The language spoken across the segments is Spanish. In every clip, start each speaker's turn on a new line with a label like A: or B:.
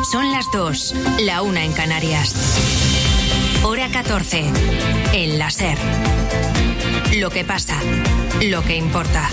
A: Son las 2, la 1 en Canarias. Hora 14, en la SER. Lo que pasa, lo que importa.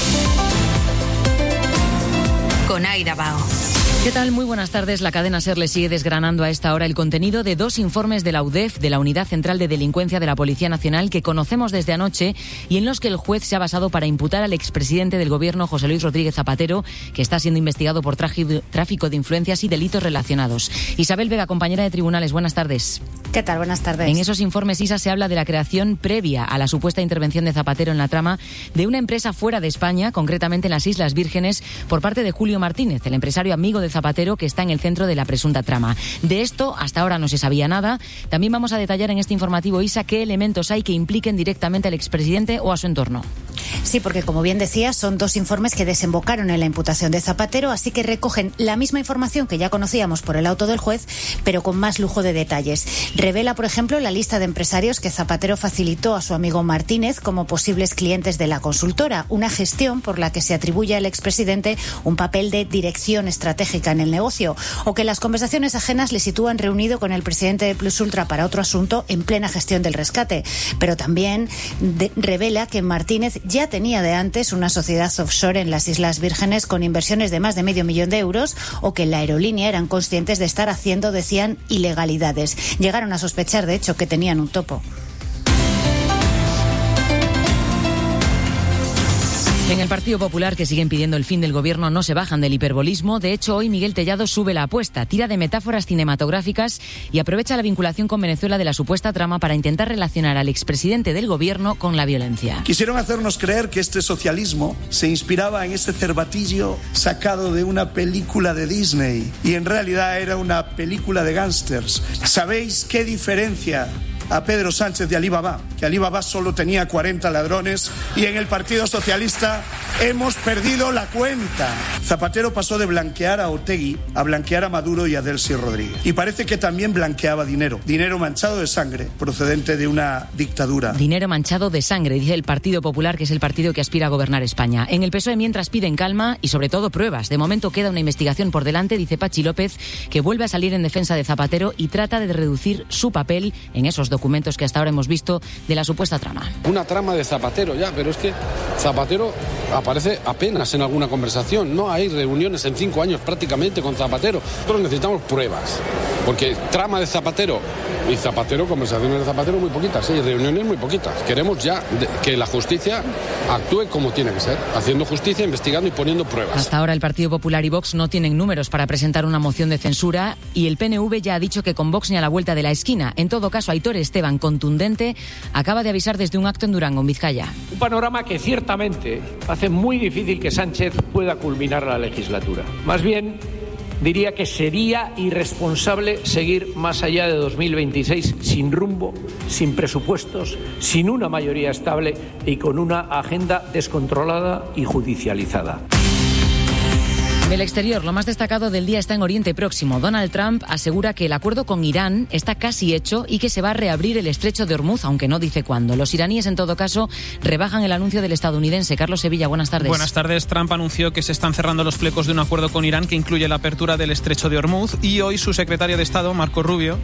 A: Con Aida Bao.
B: ¿Qué tal? Muy buenas tardes. La cadena SER le sigue desgranando a esta hora el contenido de 2 informes de la UDEF, de la Unidad Central de Delincuencia de la Policía Nacional, que conocemos desde anoche y en los que el juez se ha basado para imputar al expresidente del Gobierno, José Luis Rodríguez Zapatero, que está siendo investigado por tráfico de influencias y delitos relacionados. Isabel Vega, compañera de tribunales, buenas tardes.
C: ¿Qué tal? Buenas tardes.
B: En esos informes, Isa, se habla de la creación previa a la supuesta intervención de Zapatero en la trama de una empresa fuera de España, concretamente en las Islas Vírgenes, por parte de Julio Martínez, el empresario amigo de Zapatero que está en el centro de la presunta trama. De esto hasta ahora no se sabía nada. También vamos a detallar en este informativo, Isa, qué elementos hay que impliquen directamente al expresidente o a su entorno.
C: Sí, porque como bien decías, son 2 informes que desembocaron en la imputación de Zapatero, así que recogen la misma información que ya conocíamos por el auto del juez, pero con más lujo de detalles. Revela, por ejemplo, la lista de empresarios que Zapatero facilitó a su amigo Martínez como posibles clientes de la consultora, una gestión por la que se atribuye al expresidente un papel de dirección estratégica en el negocio, o que las conversaciones ajenas le sitúan reunido con el presidente de Plus Ultra para otro asunto en plena gestión del rescate. Pero también revela que Martínez ya tenía de antes una sociedad offshore en las Islas Vírgenes con inversiones de más de $500,000 euros, o que en la aerolínea eran conscientes de estar haciendo, decían, ilegalidades. Llegaron a sospechar, de hecho, que tenían un topo.
B: En el Partido Popular, que siguen pidiendo el fin del gobierno, no se bajan del hiperbolismo. De hecho, hoy Miguel Tellado sube la apuesta, tira de metáforas cinematográficas y aprovecha la vinculación con Venezuela de la supuesta trama para intentar relacionar al expresidente del gobierno con la violencia.
D: Quisieron hacernos creer que este socialismo se inspiraba en ese cervatillo sacado de una película de Disney y en realidad era una película de gángsters. ¿Sabéis qué diferencia a Pedro Sánchez de Alí Baba? Que Alí Baba solo tenía 40 ladrones y en el Partido Socialista hemos perdido la cuenta. Zapatero pasó de blanquear a Otegi a blanquear a Maduro y a Delcy Rodríguez. Y parece que también blanqueaba dinero manchado de sangre procedente de una dictadura.
B: Dinero manchado de sangre, dice el Partido Popular, que es el partido que aspira a gobernar España. En el PSOE, mientras, piden calma y sobre todo pruebas. De momento queda una investigación por delante, dice Pachi López, que vuelve a salir en defensa de Zapatero y trata de reducir su papel en esos documentos que hasta ahora hemos visto de la supuesta trama.
E: Una trama de Zapatero ya, pero es que Zapatero aparece apenas en alguna conversación. No hay reuniones en 5 años prácticamente con Zapatero. Nosotros necesitamos pruebas, porque trama de Zapatero y Zapatero, conversaciones de Zapatero muy poquitas, sí, reuniones muy poquitas. Queremos ya que la justicia actúe como tiene que ser, haciendo justicia, investigando y poniendo pruebas.
B: Hasta ahora el Partido Popular y Vox no tienen números para presentar una moción de censura y el PNV ya ha dicho que con Vox ni a la vuelta de la esquina. En todo caso, Aitor Esteban, contundente, acaba de avisar desde un acto en Durango, en Vizcaya.
F: Un panorama que ciertamente hace muy difícil que Sánchez pueda culminar la legislatura. Más bien, diría que sería irresponsable seguir más allá de 2026 sin rumbo, sin presupuestos, sin una mayoría estable y con una agenda descontrolada y judicializada.
B: Del exterior, lo más destacado del día está en Oriente Próximo. Donald Trump asegura que el acuerdo con Irán está casi hecho y que se va a reabrir el estrecho de Hormuz, aunque no dice cuándo. Los iraníes, en todo caso, rebajan el anuncio del estadounidense. Carlos Sevilla, buenas tardes.
G: Buenas tardes. Trump anunció que se están cerrando los flecos de un acuerdo con Irán que incluye la apertura del estrecho de Hormuz y hoy su secretario de Estado, Marco Rubio,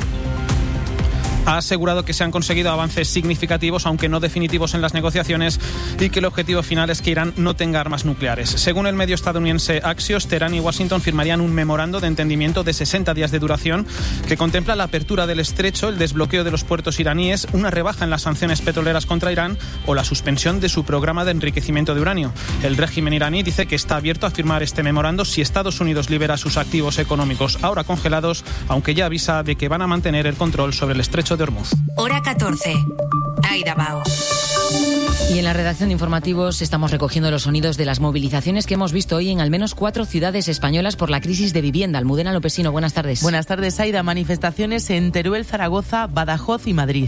G: ha asegurado que se han conseguido avances significativos, aunque no definitivos, en las negociaciones y que el objetivo final es que Irán no tenga armas nucleares. Según el medio estadounidense Axios, Teherán y Washington firmarían un memorando de entendimiento de 60 días de duración que contempla la apertura del estrecho, el desbloqueo de los puertos iraníes, una rebaja en las sanciones petroleras contra Irán o la suspensión de su programa de enriquecimiento de uranio. El régimen iraní dice que está abierto a firmar este memorando si Estados Unidos libera sus activos económicos ahora congelados, aunque ya avisa de que van a mantener el control sobre el estrecho de Hormuz.
A: Hora 14. Aida Bao.
B: Y en la redacción de informativos estamos recogiendo los sonidos de las movilizaciones que hemos visto hoy en al menos 4 ciudades españolas por la crisis de vivienda. Almudena Lopesino, buenas tardes.
H: Buenas tardes, Aida. Manifestaciones en Teruel, Zaragoza, Badajoz y Madrid.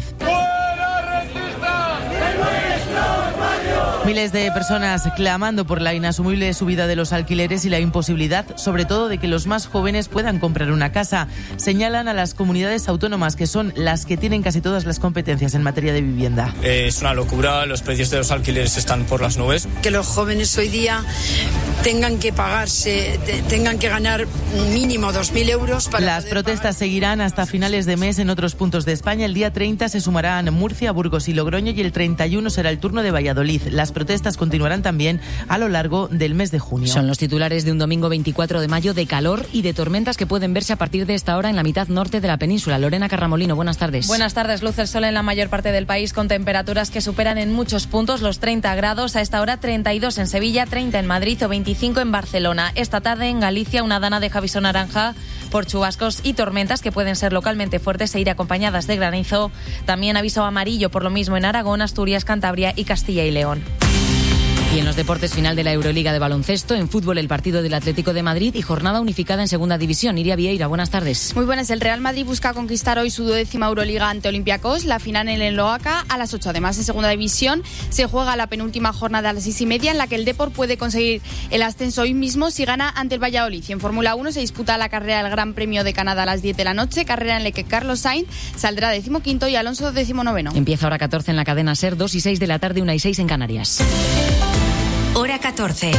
H: Miles de personas clamando por la inasumible subida de los alquileres y la imposibilidad, sobre todo, de que los más jóvenes puedan comprar una casa. Señalan a las comunidades autónomas, que son las que tienen casi todas las competencias en materia de vivienda.
I: Es una locura, los precios de los alquileres están por las nubes.
J: Que los jóvenes hoy día
I: tengan que pagarse, tengan que ganar mínimo 2.000 euros para...
H: Las protestas seguirán hasta finales de mes en otros puntos de España. El día 30 se sumarán Murcia, Burgos y Logroño y el 31 será el turno de Valladolid. Las protestas continuarán también a lo largo del mes de junio.
B: Son los titulares de un domingo 24 de mayo de calor y de tormentas que pueden verse a partir de esta hora en la mitad norte de la península. Lorena Carramolino, buenas tardes.
J: Buenas tardes. Luce el sol en la mayor parte del país con temperaturas que superan en muchos puntos los 30 grados. A esta hora 32 en Sevilla, 30 en Madrid o 25 en Barcelona. Esta tarde en Galicia una dana deja aviso naranja por chubascos y tormentas que pueden ser localmente fuertes e ir acompañadas de granizo. También aviso amarillo por lo mismo en Aragón, Asturias, Cantabria y Castilla y León.
B: Y en los deportes, final de la Euroliga de baloncesto, en fútbol el partido del Atlético de Madrid y jornada unificada en segunda división. Iria Vieira, buenas tardes.
K: Muy buenas. El Real Madrid busca conquistar hoy su 12ª Euroliga ante Olympiacos, la final en el Loaca a las 8. Además, en segunda división se juega la penúltima jornada a las 6:30 en la que el Depor puede conseguir el ascenso hoy mismo si gana ante el Valladolid. Y en Fórmula 1 se disputa la carrera del Gran Premio de Canadá a las 10 de la noche, carrera en la que Carlos Sainz saldrá 15º y Alonso 19º.
B: Empieza hora 14 en la cadena SER, 2 y 6 de la tarde, 1 y 6 en Canarias.
A: Hora 14.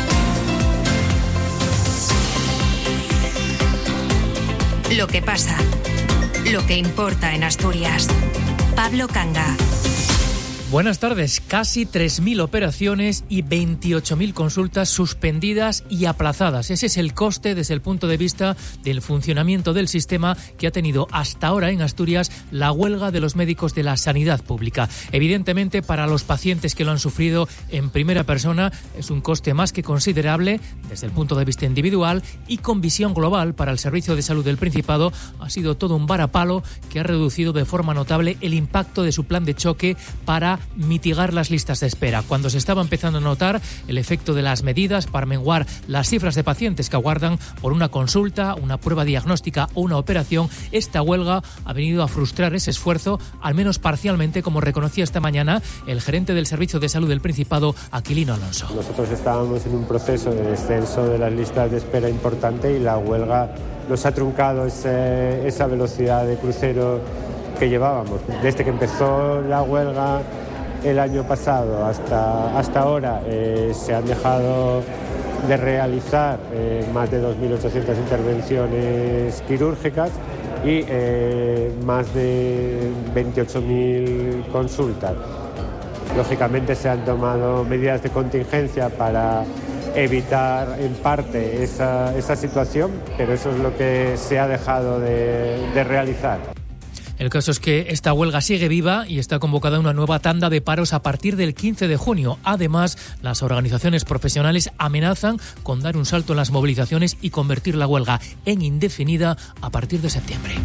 A: Lo que pasa, lo que importa en Asturias. Pablo Canga.
L: Buenas tardes. Casi 3.000 operaciones y 28.000 consultas suspendidas y aplazadas. Ese es el coste desde el punto de vista del funcionamiento del sistema que ha tenido hasta ahora en Asturias la huelga de los médicos de la sanidad pública. Evidentemente, para los pacientes que lo han sufrido en primera persona, es un coste más que considerable desde el punto de vista individual y con visión global para el Servicio de Salud del Principado. Ha sido todo un varapalo que ha reducido de forma notable el impacto de su plan de choque para mitigar las listas de espera. Cuando se estaba empezando a notar el efecto de las medidas para menguar las cifras de pacientes que aguardan por una consulta, una prueba diagnóstica o una operación, esta huelga ha venido a frustrar ese esfuerzo, al menos parcialmente, como reconocía esta mañana el gerente del Servicio de Salud del Principado, Aquilino Alonso.
M: Nosotros estábamos en un proceso de descenso de las listas de espera importante y la huelga nos ha truncado esa velocidad de crucero que llevábamos. Desde que empezó la huelga el año pasado hasta ahora se han dejado de realizar más de 2.800 intervenciones quirúrgicas y más de 28.000 consultas. Lógicamente se han tomado medidas de contingencia para evitar en parte esa situación, pero eso es lo que se ha dejado de realizar.
L: El caso es que esta huelga sigue viva y está convocada una nueva tanda de paros a partir del 15 de junio. Además, las organizaciones profesionales amenazan con dar un salto en las movilizaciones y convertir la huelga en indefinida a partir de septiembre.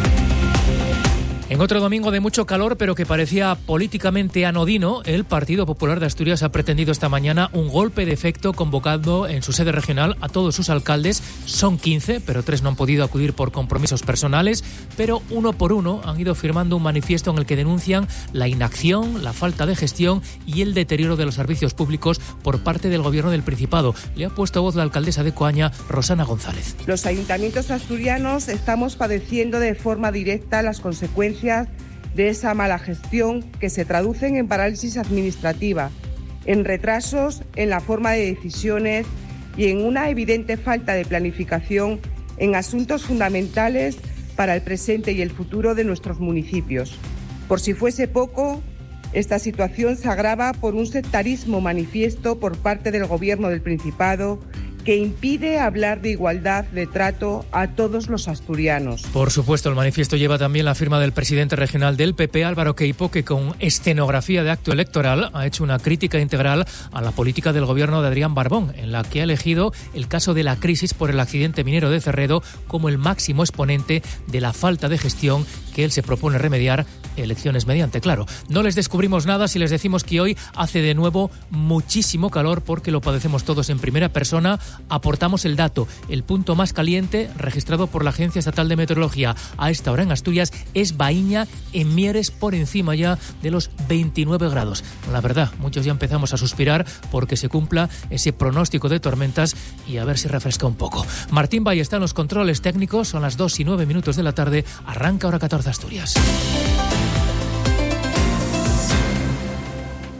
L: En otro domingo de mucho calor, pero que parecía políticamente anodino, el Partido Popular de Asturias ha pretendido esta mañana un golpe de efecto convocando en su sede regional a todos sus alcaldes. Son 15, pero 3 no han podido acudir por compromisos personales, pero uno por uno han ido firmando un manifiesto en el que denuncian la inacción, la falta de gestión y el deterioro de los servicios públicos por parte del Gobierno del Principado. Le ha puesto voz la alcaldesa de Coaña, Rosana González.
N: Los ayuntamientos asturianos estamos padeciendo de forma directa las consecuencias de esa mala gestión que se traducen en parálisis administrativa, en retrasos en la forma de decisiones y en una evidente falta de planificación en asuntos fundamentales para el presente y el futuro de nuestros municipios. Por si fuese poco, esta situación se agrava por un sectarismo manifiesto por parte del Gobierno del Principado que impide hablar de igualdad de trato a todos los asturianos.
L: Por supuesto, el manifiesto lleva también la firma del presidente regional del PP, Álvaro Queipo, que con escenografía de acto electoral ha hecho una crítica integral a la política del gobierno de Adrián Barbón, en la que ha elegido el caso de la crisis por el accidente minero de Cerredo como el máximo exponente de la falta de gestión que él se propone remediar, elecciones mediante, claro. No les descubrimos nada si les decimos que hoy hace de nuevo muchísimo calor porque lo padecemos todos en primera persona. Aportamos el dato. El punto más caliente registrado por la Agencia Estatal de Meteorología a esta hora en Asturias es Baíña, en Mieres, por encima ya de los 29 grados. La verdad, muchos ya empezamos a suspirar porque se cumpla ese pronóstico de tormentas y a ver si refresca un poco. Martín Valle está en los controles técnicos, son las 2:09 de la tarde, arranca hora 14 Asturias.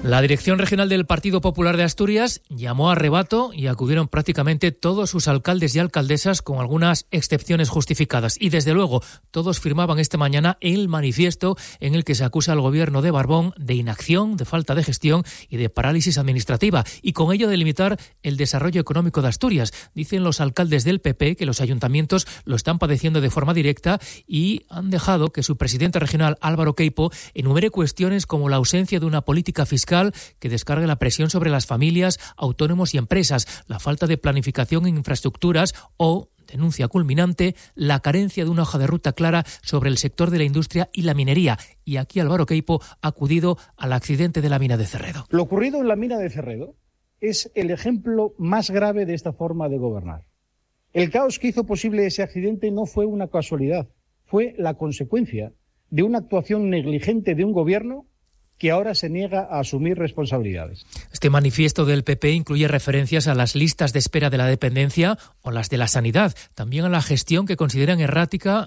L: La Dirección Regional del Partido Popular de Asturias llamó a rebato y acudieron prácticamente todos sus alcaldes y alcaldesas, con algunas excepciones justificadas. Y desde luego, todos firmaban esta mañana el manifiesto en el que se acusa al gobierno de Barbón de inacción, de falta de gestión y de parálisis administrativa, y con ello de limitar el desarrollo económico de Asturias. Dicen los alcaldes del PP que los ayuntamientos lo están padeciendo de forma directa y han dejado que su presidente regional, Álvaro Queipo, enumere cuestiones como la ausencia de una política fiscal que descargue la presión sobre las familias, autónomos y empresas, la falta de planificación en infraestructuras o, denuncia culminante, la carencia de una hoja de ruta clara sobre el sector de la industria y la minería. Y aquí Álvaro Queipo ha acudido al accidente de la mina de Cerredo.
O: Lo ocurrido en la mina de Cerredo es el ejemplo más grave de esta forma de gobernar. El caos que hizo posible ese accidente no fue una casualidad, fue la consecuencia de una actuación negligente de un gobierno que ahora se niega a asumir responsabilidades.
L: Este manifiesto del PP incluye referencias a las listas de espera de la dependencia o las de la sanidad, también a la gestión que consideran errática